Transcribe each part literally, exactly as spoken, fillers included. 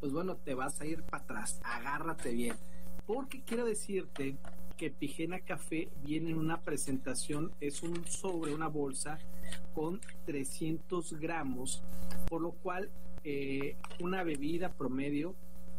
pues bueno, te vas a ir para atrás. Agárrate bien. Porque quiero decirte que Epigena Café viene en una presentación, es un sobre, una bolsa con trescientos gramos, por lo cual eh, una bebida promedio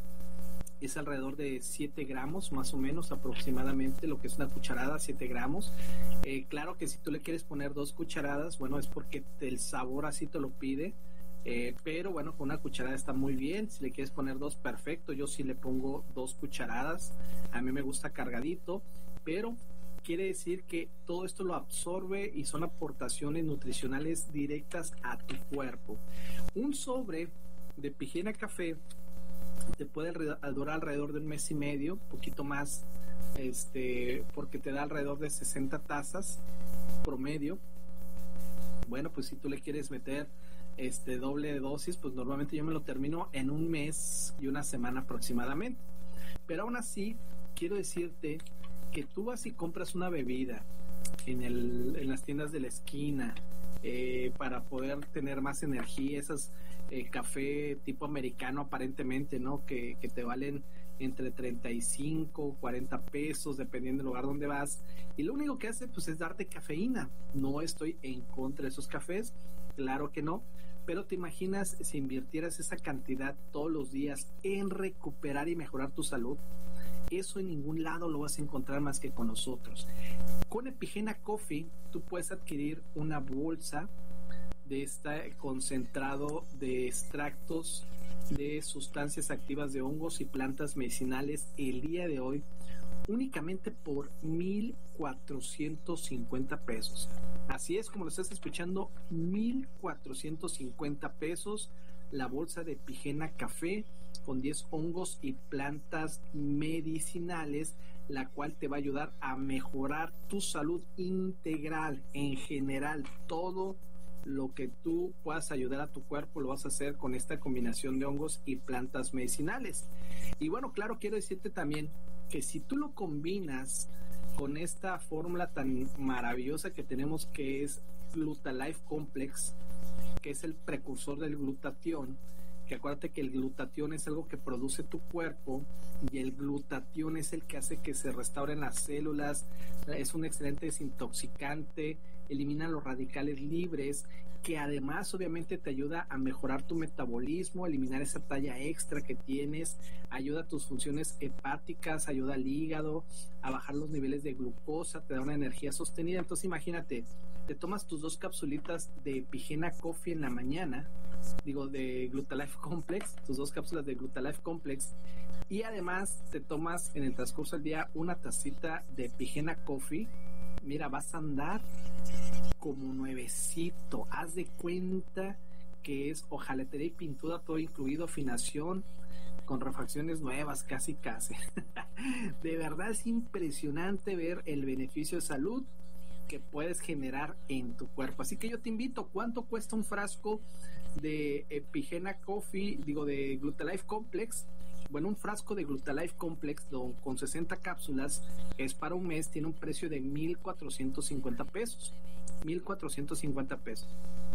es alrededor de siete gramos, más o menos aproximadamente, lo que es una cucharada, siete gramos. Eh, claro que si tú le quieres poner dos cucharadas, bueno, es porque el sabor así te lo pide. Eh, pero bueno, con una cucharada está muy bien. Si le quieres poner dos, perfecto. Yo sí le pongo dos cucharadas. A mí me gusta cargadito, pero quiere decir que todo esto lo absorbe y son aportaciones nutricionales directas a tu cuerpo. Un sobre de Epigena Café te puede durar alrededor de un mes y medio, poquito más, este, porque te da alrededor de sesenta tazas promedio. Bueno, pues si tú le quieres meter este doble de dosis, pues normalmente yo me lo termino en un mes y una semana aproximadamente. Pero aún así, quiero decirte que tú vas y compras una bebida en, el, en las tiendas de la esquina eh, para poder tener más energía, esas eh, café tipo americano aparentemente, ¿no? Que, que te valen entre treinta y cinco, cuarenta pesos, dependiendo del lugar donde vas. Y lo único que hace, pues, es darte cafeína. No estoy en contra de esos cafés, claro que no. Pero te imaginas si invirtieras esa cantidad todos los días en recuperar y mejorar tu salud. Eso en ningún lado lo vas a encontrar más que con nosotros. Con Epigena Coffee tú puedes adquirir una bolsa de este concentrado de extractos de sustancias activas de hongos y plantas medicinales el día de hoy únicamente por mil cuatrocientos cincuenta pesos. Así es como lo estás escuchando, mil cuatrocientos cincuenta pesos la bolsa de Epigena Café con diez hongos y plantas medicinales, la cual te va a ayudar a mejorar tu salud integral en general. Todo lo que tú puedas ayudar a tu cuerpo lo vas a hacer con esta combinación de hongos y plantas medicinales. Y bueno, claro, quiero decirte también que si tú lo combinas con esta fórmula tan maravillosa que tenemos, que es Glutalife Complex, que es el precursor del glutatión, que acuérdate que el glutatión es algo que produce tu cuerpo y el glutatión es el que hace que se restauren las células, es un excelente desintoxicante, elimina los radicales libres, que además obviamente te ayuda a mejorar tu metabolismo, eliminar esa talla extra que tienes, ayuda a tus funciones hepáticas, ayuda al hígado, a bajar los niveles de glucosa, te da una energía sostenida. Entonces imagínate, te tomas tus dos capsulitas de Epigena Coffee en la mañana, digo de Glutalife Complex, tus dos cápsulas de Glutalife Complex, y además te tomas en el transcurso del día una tacita de Epigena Coffee. Mira, vas a andar como nuevecito. Haz de cuenta que es hojalatería y pintura, todo incluido, afinación con refacciones nuevas, casi casi. De verdad es impresionante ver el beneficio de salud que puedes generar en tu cuerpo. Así que yo te invito, ¿cuánto cuesta un frasco de Epigena Coffee, digo de Glutalife Complex? Bueno, un frasco de Glutalife Complex con sesenta cápsulas es para un mes, tiene un precio de mil cuatrocientos cincuenta pesos. mil cuatrocientos cincuenta pesos.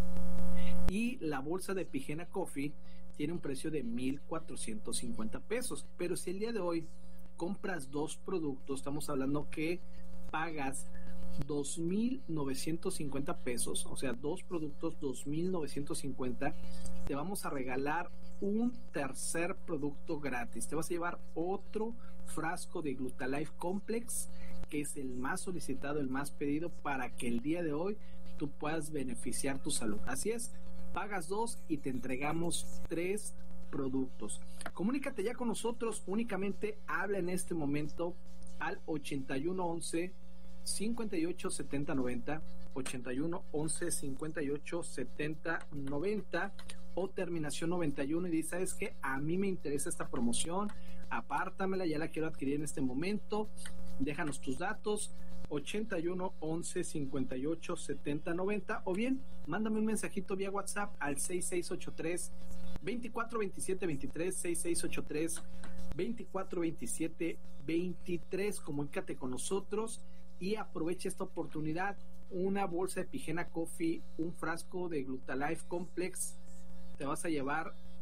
Y la bolsa de Epigena Coffee tiene un precio de mil cuatrocientos cincuenta pesos. Pero si el día de hoy compras dos productos, estamos hablando que pagas dos mil novecientos cincuenta pesos, o sea, dos productos, dos mil novecientos cincuenta, te vamos a regalar un tercer producto gratis. Te vas a llevar otro frasco de Glutalife Complex, que es el más solicitado, el más pedido, para que el día de hoy tú puedas beneficiar tu salud. Así es, pagas dos y te entregamos tres productos. Comunícate ya con nosotros, únicamente habla en este momento al ochenta y uno once cincuenta y ocho setenta noventa, ochenta y uno once cincuenta y ocho setenta noventa o terminación noventa y uno, y dices, ¿sabes qué? A mí me interesa esta promoción, apártamela, ya la quiero adquirir en este momento, déjanos tus datos, ochenta y uno once cincuenta y ocho setenta noventa, o bien mándame un mensajito vía WhatsApp al seis seis ocho tres veinticuatro veintisiete veintitrés, seis seis ocho tres veinticuatro veintisiete veintitrés. Comunícate con nosotros y aprovecha esta oportunidad. Una bolsa de Epigena Coffee, un frasco de Glutalife Complex, te vas a llevar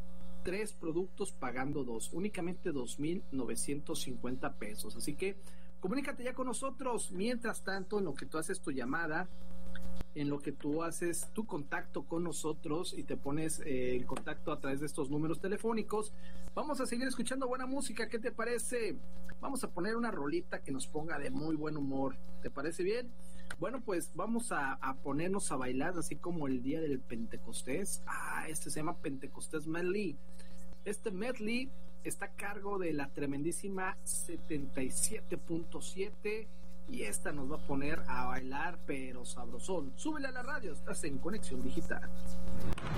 tres productos pagando dos, únicamente dos mil novecientos cincuenta pesos. Así que comunícate ya con nosotros. Mientras tanto, en lo que tú haces tu llamada, en lo que tú haces tu contacto con nosotros y te pones eh, en contacto a través de estos números telefónicos, vamos a seguir escuchando buena música. ¿Qué te parece? Vamos a poner una rolita que nos ponga de muy buen humor. ¿Te parece bien? Bueno, pues vamos a, a ponernos a bailar así como el día del Pentecostés. Ah, este se llama Pentecostés Medley. Este medley está a cargo de la tremendísima setenta y siete punto siete y esta nos va a poner a bailar pero sabrosón. Súbele a la radio, estás en Conexión Digital.